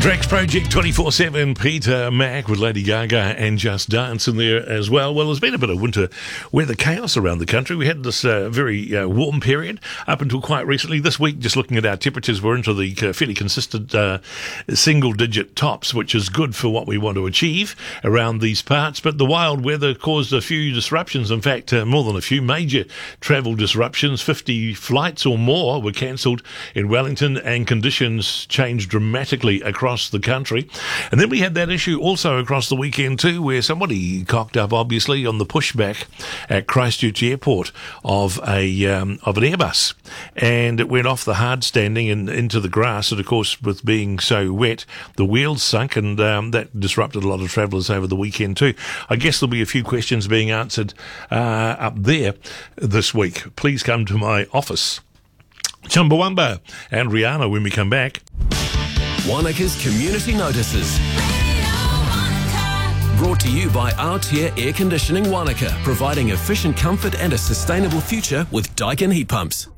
Drax Project 24/7, Peter Mac with Lady Gaga and Just Dance in there as well. Well, there's been a bit of winter weather chaos around the country. We had this very warm period up until quite recently. This week, just looking at our temperatures, we're into the fairly consistent single-digit tops, which is good for what we want to achieve around these parts. But the wild weather caused a few disruptions. In fact, more than a few major travel disruptions. 50 flights or more were cancelled in Wellington, and conditions changed dramatically across the country. And then we had that issue also across the weekend too, where somebody cocked up obviously on the pushback at Christchurch Airport of an Airbus, and it went off the hard standing and into the grass, and of course with being so wet the wheels sunk, and that disrupted a lot of travellers over the weekend too. I guess there'll be a few questions being answered up there this week. Please come to my office. Chumbawamba and Rihanna when we come back. Wanaka's Community Notices. Brought to you by Altair Air Conditioning Wanaka, providing efficient comfort and a sustainable future with Daikin heat pumps.